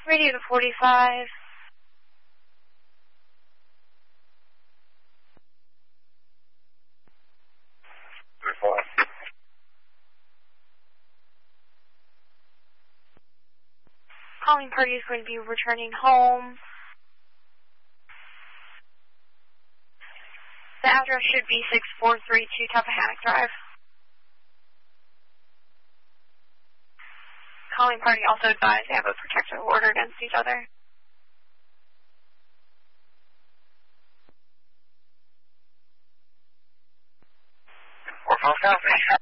Radio to 45. Calling party is going to be returning home. The address should be 6432 Tappahannock Drive. Calling party also advised they have a protective order against each other. 4-5 copy.